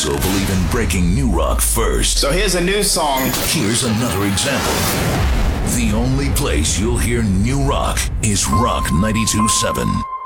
also believe in breaking new rock first. So here's a new song. Here's another example. The only place you'll hear new rock is Rock 92.7.